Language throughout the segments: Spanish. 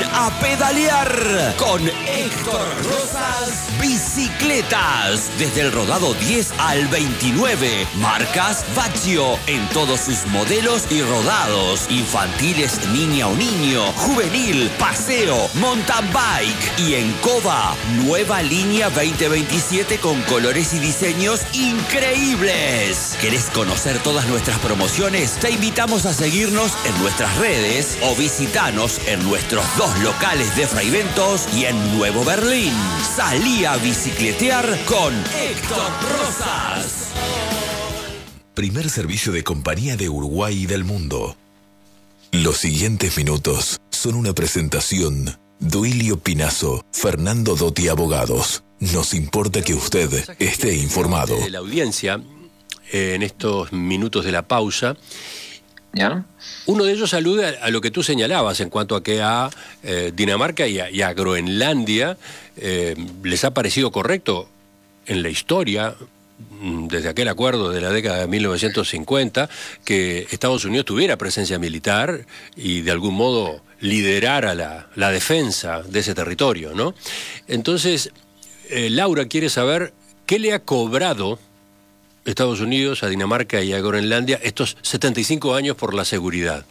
salir a pedalear con Héctor Rosas Bicicletas. Desde el rodado 10 al 29. Marcas Baccio en todos sus modelos y rodados. Infantiles, niña o niño. Juvenil, paseo, mountain bike. Y en Cova, nueva línea 2027 con colores y diseños increíbles. ¿Querés conocer todas nuestras promociones? Te invitamos a seguirnos en nuestras redes o visitanos en nuestros 2 locales de Fraiventos y en Nuevo Berlín. Salí a bicicletear con Héctor Rosas. Primer servicio de compañía de Uruguay y del mundo. Los siguientes minutos son una presentación. Duilio Pinazo, Fernando Dotti Abogados. Nos importa que usted esté informado. De la audiencia, en estos minutos de la pausa, ¿ya? Uno de ellos alude a lo que tú señalabas en cuanto a que a Dinamarca y a Groenlandia les ha parecido correcto en la historia, desde aquel acuerdo de la década de 1950, que Estados Unidos tuviera presencia militar y de algún modo liderara la defensa de ese territorio, ¿no? Entonces, Laura quiere saber qué le ha cobrado Estados Unidos a Dinamarca y a Groenlandia estos 75 años por la seguridad.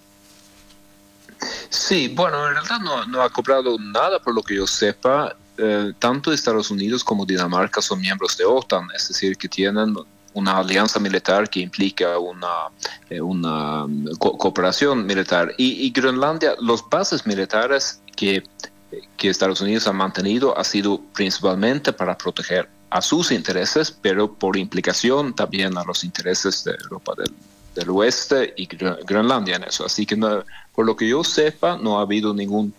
Sí, bueno, en realidad no ha cobrado nada por lo que yo sepa. Tanto Estados Unidos como Dinamarca son miembros de OTAN, es decir, que tienen una alianza militar que implica una cooperación militar. Y Groenlandia, los bases militares que Estados Unidos ha mantenido ha sido principalmente para proteger a sus intereses, pero por implicación también a los intereses de Europa del Oeste y Groenlandia en eso. Así que no, por lo que yo sepa, no ha habido ningún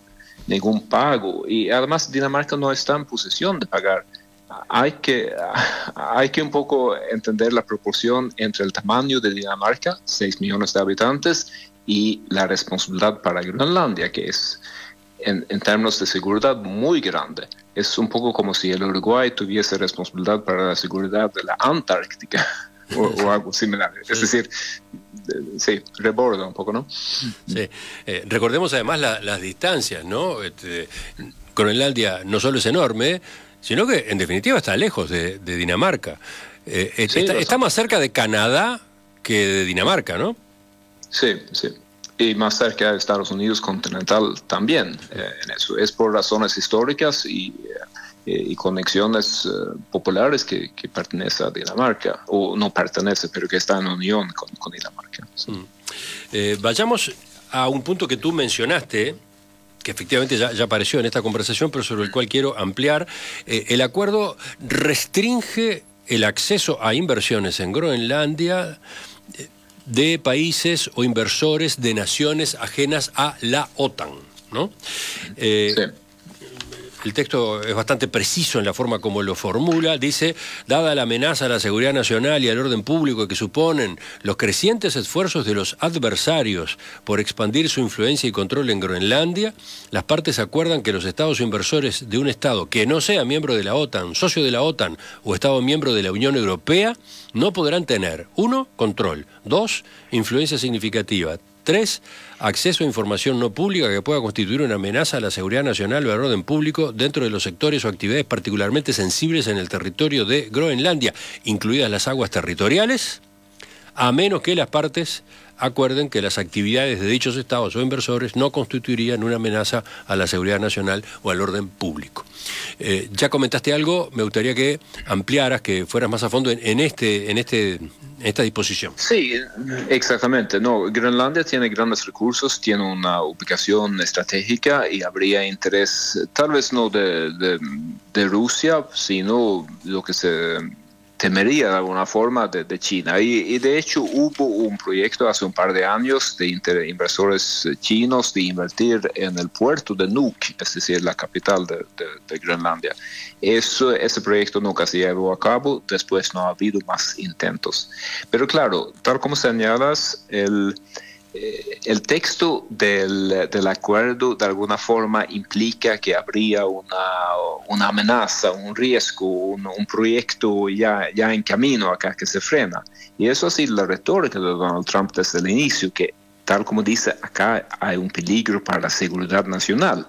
pago. Y además Dinamarca no está en posición de pagar. Hay que un poco entender la proporción entre el tamaño de Dinamarca, 6 millones de habitantes, y la responsabilidad para Groenlandia, que es en términos de seguridad muy grande. Es un poco como si el Uruguay tuviese responsabilidad para la seguridad de la Antártica o algo similar. Es decir, sí, reborda un poco, ¿no? Sí. Recordemos además las distancias, ¿no? Groenlandia no solo es enorme, sino que en definitiva está lejos de Dinamarca. Sí, está más cerca de Canadá que de Dinamarca, ¿no? Sí, sí. Y más cerca de Estados Unidos continental también en eso. Es por razones históricas y conexiones populares que pertenece a Dinamarca, o no pertenece, pero que está en unión con Dinamarca. Sí. Vayamos a un punto que tú mencionaste, que efectivamente ya apareció en esta conversación, pero sobre el cual quiero ampliar. El acuerdo restringe el acceso a inversiones en Groenlandia de países o inversores de naciones ajenas a la OTAN, ¿no? Sí. El texto es bastante preciso en la forma como lo formula. Dice, dada la amenaza a la seguridad nacional y al orden público que suponen los crecientes esfuerzos de los adversarios por expandir su influencia y control en Groenlandia, las partes acuerdan que los estados o inversores de un estado que no sea miembro de la OTAN, socio de la OTAN o estado miembro de la Unión Europea no podrán tener 1. Control, 2. Influencia significativa, 3. Acceso a información no pública que pueda constituir una amenaza a la seguridad nacional o al orden público dentro de los sectores o actividades particularmente sensibles en el territorio de Groenlandia, incluidas las aguas territoriales, a menos que las partes acuerden que las actividades de dichos estados o inversores no constituirían una amenaza a la seguridad nacional o al orden público. Ya comentaste algo, me gustaría que ampliaras, que fueras más a fondo en esta disposición. Sí, exactamente. No, Groenlandia tiene grandes recursos, tiene una ubicación estratégica y habría interés, tal vez no de Rusia, sino lo que se temería de alguna forma de China. Y de hecho hubo un proyecto hace un par de años de inversores chinos de invertir en el puerto de Nuuk, es decir, la capital de Groenlandia. Ese proyecto nunca se llevó a cabo, después no ha habido más intentos. Pero claro, tal como señalas, el texto del acuerdo de alguna forma implica que habría una amenaza, un riesgo, un proyecto ya en camino acá que se frena. Y eso ha sido la retórica de Donald Trump desde el inicio, que tal como dice acá hay un peligro para la seguridad nacional.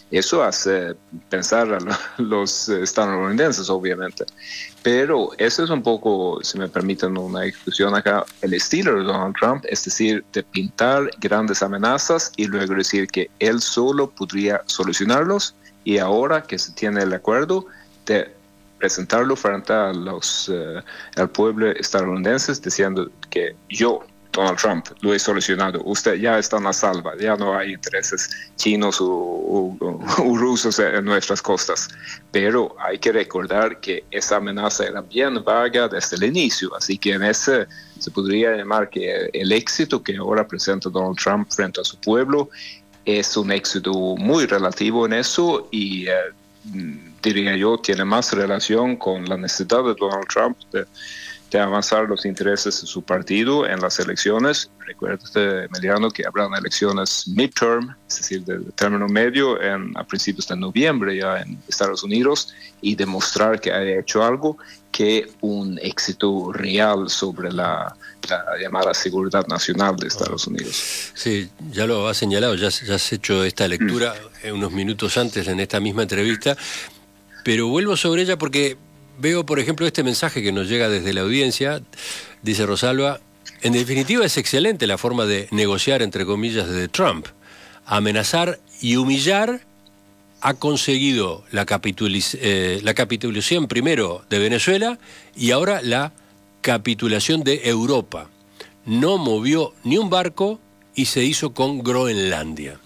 Eso hace pensar a los estadounidenses, obviamente. Pero eso es un poco, si me permiten una discusión acá, el estilo de Donald Trump, es decir, de pintar grandes amenazas y luego decir que él solo podría solucionarlos, y ahora que se tiene el acuerdo, de presentarlo frente a al pueblo estadounidense diciendo que yo, Donald Trump, lo he solucionado. Usted ya está a salvo, ya no hay intereses chinos o rusos en nuestras costas. Pero hay que recordar que esa amenaza era bien vaga desde el inicio, así que en ese se podría llamar que el éxito que ahora presenta Donald Trump frente a su pueblo es un éxito muy relativo en eso, y diría yo, tiene más relación con la necesidad de Donald Trump de avanzar los intereses de su partido en las elecciones. Recuérdate, Emiliano, que habrán elecciones midterm, es decir, de término medio, a principios de noviembre ya en Estados Unidos, y demostrar que ha hecho algo, que un éxito real sobre la llamada seguridad nacional de Estados Unidos. Sí, ya lo has señalado, ya has hecho esta lectura unos minutos antes en esta misma entrevista, pero vuelvo sobre ella porque veo, por ejemplo, este mensaje que nos llega desde la audiencia. Dice Rosalba: en definitiva es excelente la forma de negociar, entre comillas, de Trump. Amenazar y humillar. Ha conseguido la capitulación primero de Venezuela y ahora la capitulación de Europa. No movió ni un barco y se hizo con Groenlandia.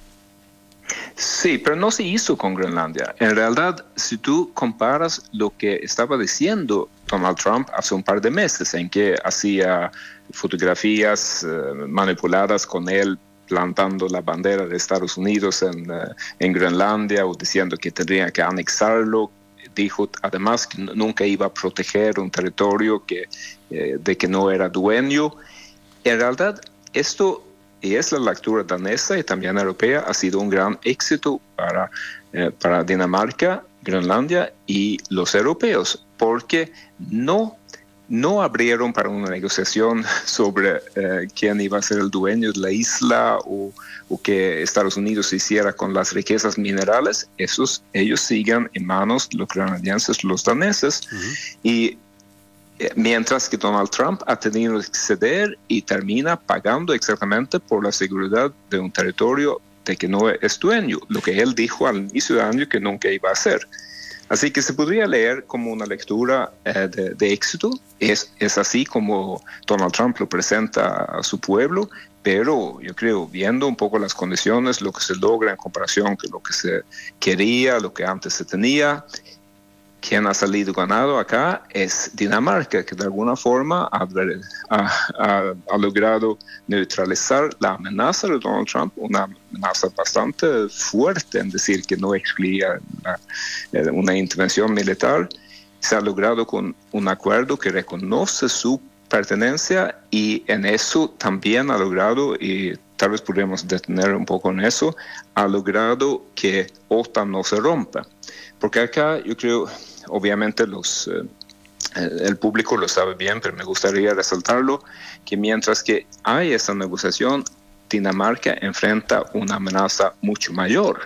Sí, pero no se hizo con Groenlandia. En realidad, si tú comparas lo que estaba diciendo Donald Trump hace un par de meses, en que hacía fotografías manipuladas con él plantando la bandera de Estados Unidos en Groenlandia, o diciendo que tendría que anexarlo, dijo además que nunca iba a proteger un territorio de que no era dueño. En realidad, esto, y es la lectura danesa y también europea, ha sido un gran éxito para Dinamarca, Groenlandia y los europeos, porque no abrieron para una negociación sobre quién iba a ser el dueño de la isla o que Estados Unidos hiciera con las riquezas minerales. Ellos siguen en manos los groenlandenses, los daneses, y mientras que Donald Trump ha tenido que ceder y termina pagando exactamente por la seguridad de un territorio de que no es dueño, lo que él dijo al inicio del año que nunca iba a hacer. Así que se podría leer como una lectura de éxito. Es así como Donald Trump lo presenta a su pueblo, pero yo creo, viendo un poco las condiciones, lo que se logra en comparación con lo que se quería, lo que antes se tenía, quien ha salido ganado acá es Dinamarca, que de alguna forma ha logrado neutralizar la amenaza de Donald Trump, una amenaza bastante fuerte en decir que no excluía una intervención militar. Se ha logrado con un acuerdo que reconoce su pertenencia, y en eso también ha logrado, y tal vez podríamos detener un poco en eso, ha logrado que OTAN no se rompa. Porque acá yo creo, obviamente el público lo sabe bien, pero me gustaría resaltarlo, que mientras que hay esa negociación, Dinamarca enfrenta una amenaza mucho mayor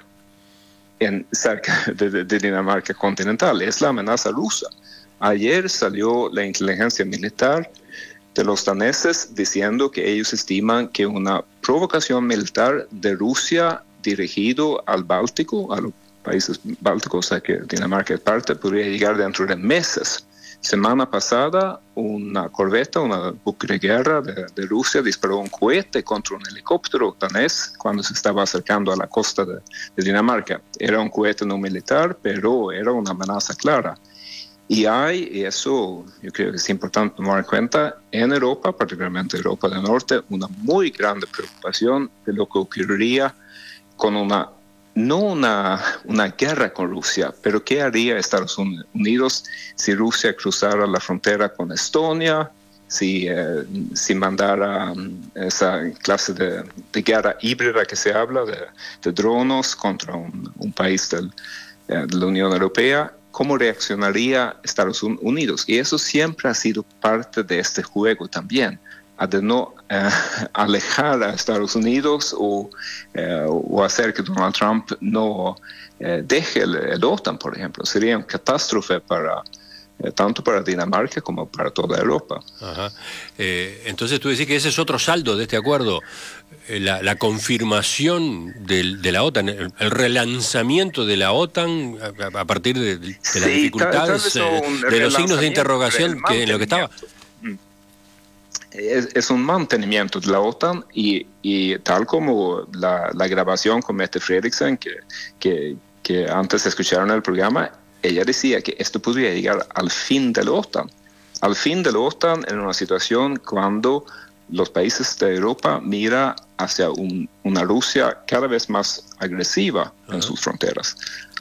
cerca de Dinamarca continental, es la amenaza rusa. Ayer salió la inteligencia militar de los daneses diciendo que ellos estiman que una provocación militar de Rusia dirigido al Báltico, a los países bálticos a que Dinamarca es parte, podría llegar dentro de meses. Semana pasada, una corbeta, una buque de guerra de Rusia disparó un cohete contra un helicóptero danés cuando se estaba acercando a la costa de Dinamarca. Era un cohete no militar, pero era una amenaza clara. Y eso yo creo que es importante tomar en cuenta, en Europa, particularmente Europa del Norte, una muy grande preocupación de lo que ocurriría con no una guerra con Rusia, pero ¿qué haría Estados Unidos si Rusia cruzara la frontera con Estonia, si mandara esa clase de guerra híbrida que se habla, de drones contra un país de la Unión Europea? ¿Cómo reaccionaría Estados Unidos? Y eso siempre ha sido parte de este juego también. de no alejar a Estados Unidos o hacer que Donald Trump no deje el OTAN, por ejemplo. Sería una catástrofe tanto para Dinamarca como para toda Europa. Ajá. Entonces tú decís que ese es otro saldo de este acuerdo, la confirmación de la OTAN, el relanzamiento de la OTAN a partir de las dificultades, de los signos de interrogación en lo que estaba. Es un mantenimiento de la OTAN y tal como la grabación con Mette Frederiksen que antes escucharon el programa, ella decía que esto podría llegar al fin de la OTAN. Al fin de la OTAN en una situación cuando los países de Europa miran hacia una Rusia cada vez más agresiva en sus fronteras.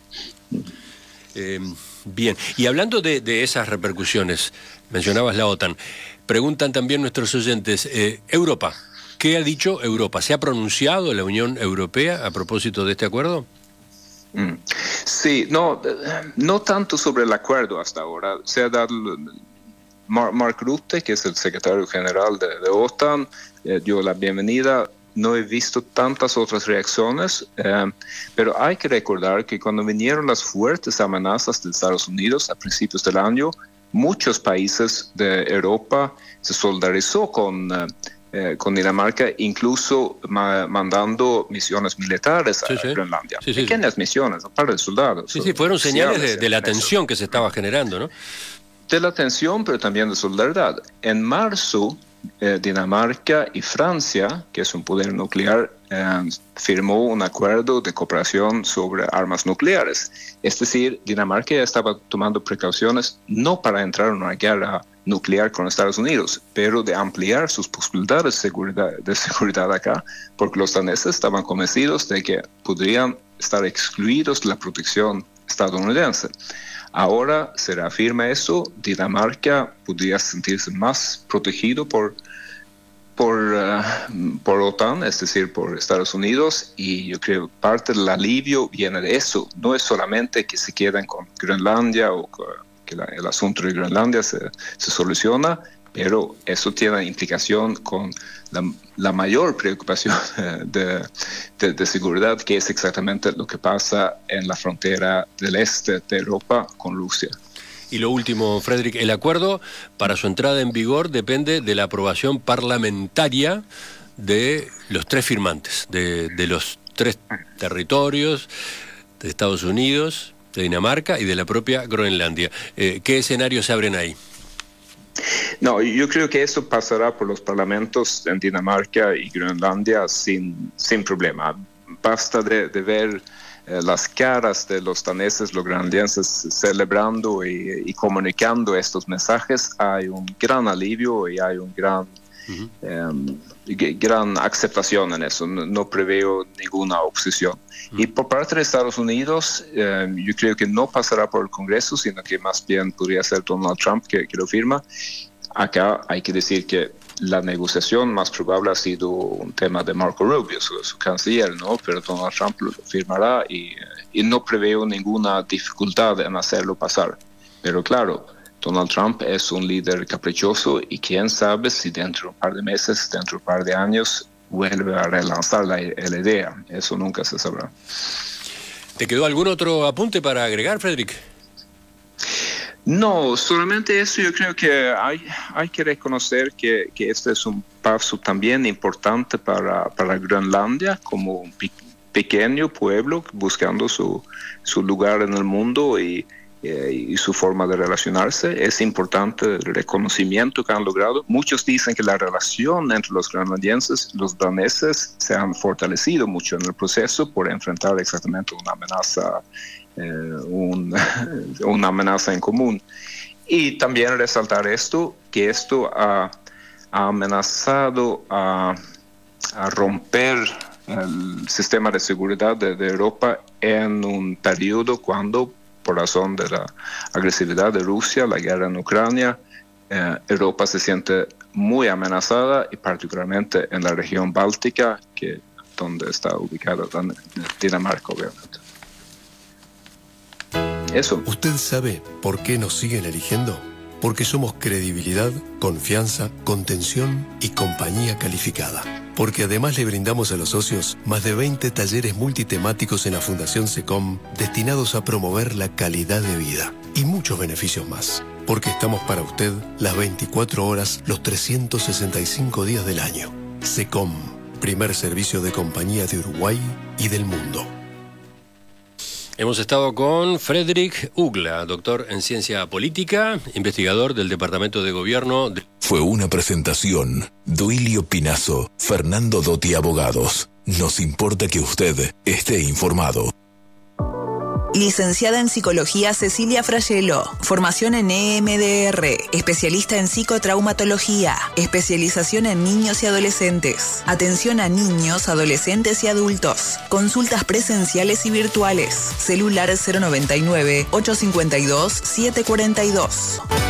Bien, y hablando de esas repercusiones, mencionabas la OTAN, preguntan también nuestros oyentes, Europa, ¿qué ha dicho Europa? ¿Se ha pronunciado la Unión Europea a propósito de este acuerdo? Sí, no tanto sobre el acuerdo hasta ahora. Se ha dado Mark Rutte, que es el secretario general de OTAN, dio la bienvenida. No he visto tantas otras reacciones, pero hay que recordar que cuando vinieron las fuertes amenazas de Estados Unidos a principios del año, muchos países de Europa se solidarizó con Dinamarca, incluso mandando misiones militares a Groenlandia. Pequeñas misiones, un par de soldados. Sí, fueron señales de la tensión que se estaba generando, ¿no? De la tensión, pero también de solidaridad. En marzo, Dinamarca y Francia, que es un poder nuclear, firmó un acuerdo de cooperación sobre armas nucleares. Es decir, Dinamarca ya estaba tomando precauciones no para entrar en una guerra nuclear con Estados Unidos, pero de ampliar sus posibilidades de seguridad acá, porque los daneses estaban convencidos de que podrían estar excluidos de la protección estadounidense. Ahora se reafirma eso, Dinamarca podría sentirse más protegido por OTAN, es decir, por Estados Unidos, y yo creo que parte del alivio viene de eso. No es solamente que se queden con Groenlandia o que el asunto de Groenlandia se soluciona, pero eso tiene implicación con la mayor preocupación de seguridad, que es exactamente lo que pasa en la frontera del este de Europa con Rusia. Y lo último, Fredrik, el acuerdo para su entrada en vigor depende de la aprobación parlamentaria de los tres firmantes, de los tres territorios, de Estados Unidos, de Dinamarca y de la propia Groenlandia. ¿Qué escenarios se abren ahí? No, yo creo que eso pasará por los parlamentos en Dinamarca y Groenlandia sin problema. Basta de ver las caras de los daneses, los groenlandeses celebrando y comunicando estos mensajes. Hay un gran alivio y hay un gran aceptación en eso. No preveo ninguna oposición. Y por parte de Estados Unidos, yo creo que no pasará por el Congreso, sino que más bien podría ser Donald Trump que lo firma. Acá hay que decir que la negociación más probable ha sido un tema de Marco Rubio, su canciller, ¿no? Pero Donald Trump lo firmará y no preveo ninguna dificultad en hacerlo pasar. Pero claro, Donald Trump es un líder caprichoso y quién sabe si dentro de un par de meses, dentro de un par de años, vuelve a relanzar la idea. Eso nunca se sabrá. ¿Te quedó algún otro apunte para agregar, Fredrik? No, solamente eso. Yo creo que hay que reconocer que este es un paso también importante para Groenlandia como un pequeño pueblo buscando su lugar en el mundo y su forma de relacionarse. Es importante el reconocimiento que han logrado. Muchos dicen que la relación entre los groenlandenses y los daneses se han fortalecido mucho en el proceso por enfrentar exactamente una amenaza una amenaza en común. Y también resaltar que esto ha amenazado a romper el sistema de seguridad de Europa en un periodo cuando, por razón de la agresividad de Rusia, la guerra en Ucrania, Europa se siente muy amenazada, y particularmente en la región báltica, donde está ubicada Dinamarca, obviamente. Eso. ¿Usted sabe por qué nos siguen eligiendo? porque somos credibilidad, confianza, contención y compañía calificada. Porque además le brindamos a los socios más de 20 talleres multitemáticos en la Fundación SECOM destinados a promover la calidad de vida y muchos beneficios más. Porque estamos para usted las 24 horas, los 365 días del año. SECOM, primer servicio de compañía de Uruguay y del mundo. Hemos estado con Frederick Ugla, doctor en ciencia política, investigador del Departamento de Gobierno. Fue una presentación. Duilio Pinazo, Fernando Dotti Abogados. Nos importa que usted esté informado. Licenciada en Psicología Cecilia Frayelo. Formación en EMDR. Especialista en psicotraumatología. Especialización en niños y adolescentes. Atención a niños, adolescentes y adultos. Consultas presenciales y virtuales. Celular 099-852-742.